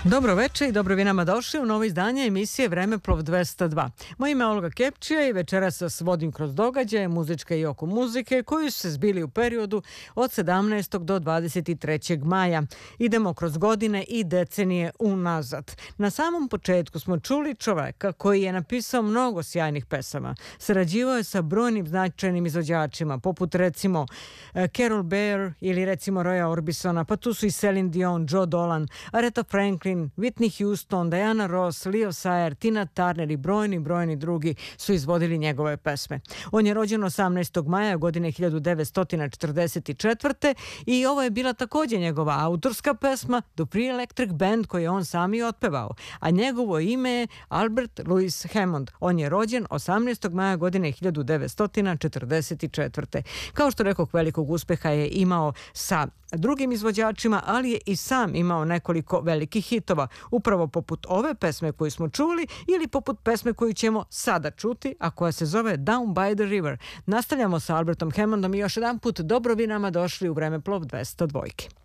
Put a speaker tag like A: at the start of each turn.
A: Dobro večer i dobro vi nama došli u novo izdanje emisije Vremeplov 202. Moje ime je Olga Kepčija i večeras vas vodim kroz događaje, muzičke i oko muzike koji su se zbili u periodu od 17. do 23. maja. Idemo kroz godine i decenije unazad. Na samom početku smo čuli čoveka koji je napisao mnogo sjajnih pesama. Sarađivao je sa brojnim značajnim izvođačima, poput recimo Carol Bayer ili recimo Roya Orbisona, pa tu su i Celine Dion, Joe Dolan, Aretha Franklin, Whitney Houston, Diana Ross, Leo Sayer, Tina Turner i brojni drugi su izvodili njegove pesme. On je rođen 18. maja godine 1944. i ovo je bila također njegova autorska pesma Dupree Electric Band koju je on sam i otpevao, a njegovo ime je Albert Louis Hammond. On je rođen 18. maja godine 1944. Kao što rekoh, velikog uspeha je imao sa drugim izvođačima, ali je i sam imao nekoliko velikih hitova, upravo poput ove pesme koju smo čuli ili poput pesme koju ćemo sada čuti, a koja se zove Down by the River. Nastavljamo sa Albertom Hammondom i još jedan put dobro vi nama došli u Vremeplov 202.